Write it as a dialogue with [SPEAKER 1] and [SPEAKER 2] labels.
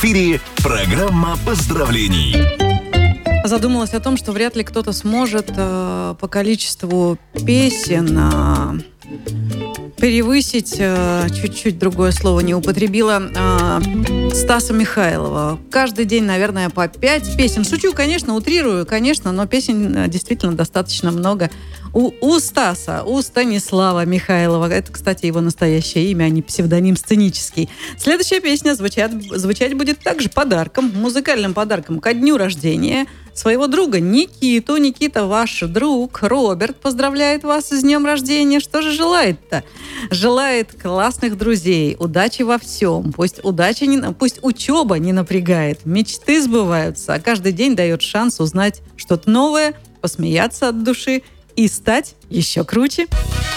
[SPEAKER 1] эфире программа поздравлений.
[SPEAKER 2] Задумалась о том, что вряд ли кто-то сможет по количеству песен перевысить, чуть-чуть другое слово не употребила, Стаса Михайлова. Каждый день, наверное, по 5 песен. Шучу, конечно, утрирую, конечно, но песен действительно достаточно много. У Стаса, у Станислава Михайлова. Это, кстати, его настоящее имя, а не псевдоним сценический. Следующая песня звучать будет также подарком, музыкальным подарком ко дню рождения своего друга Никиту. Никита, ваш друг Роберт поздравляет вас с днем рождения. Что же желает-то? Желает классных друзей, удачи во всем. Пусть учеба не напрягает, мечты сбываются, а каждый день дает шанс узнать что-то новое, посмеяться от души и стать еще круче.